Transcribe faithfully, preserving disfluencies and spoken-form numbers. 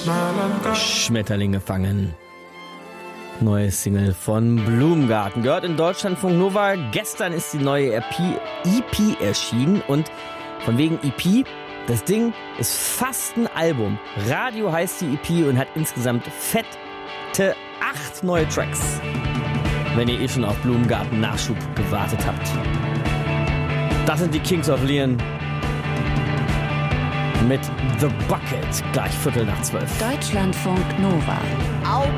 Schmetterlinge fangen. Neue Single von Blumengarten. Gehört in Deutschlandfunk Nova. Gestern ist die neue E P erschienen und von wegen E P, das Ding ist fast ein Album. Radio heißt die E P und hat insgesamt fette acht neue Tracks. Wenn ihr eh schon auf Blumengarten Nachschub gewartet habt. Das sind die Kings of Leon mit The Bucket. Gleich Viertel nach zwölf. Deutschlandfunk Nova. Au